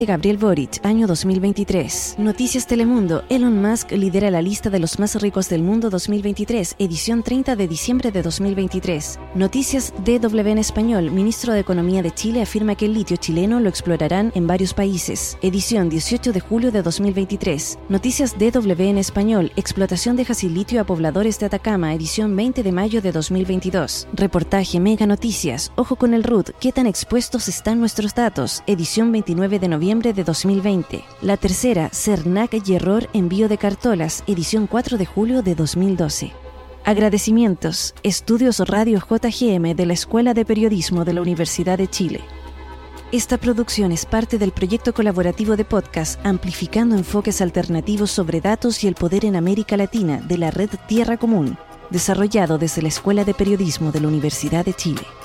Gabriel Boric, año 2023. Noticias Telemundo. Elon Musk lidera la lista de los más ricos del mundo 2023, edición 30 de diciembre de 2023. Noticias DW en español. Ministro de Economía de Chile afirma que el litio chileno lo explorarán en varios países, edición 18 de julio de 2023. Noticias DW en español. Explotación deja sin litio a pobladores de Atacama, edición 20 de mayo de 2022. Reportaje Mega Noticias. Ojo con el RUT. ¿Qué tan expuestos están nuestros datos? Edición 29 de noviembre de 2020. La tercera, Cernac y error envío de cartolas, edición 4 de julio de 2012. Agradecimientos. Estudios Radio JGM de la Escuela de Periodismo de la Universidad de Chile. Esta producción es parte del proyecto colaborativo de podcast Amplificando enfoques alternativos sobre datos y el poder en América Latina de la red Tierra Común, desarrollado desde la Escuela de Periodismo de la Universidad de Chile.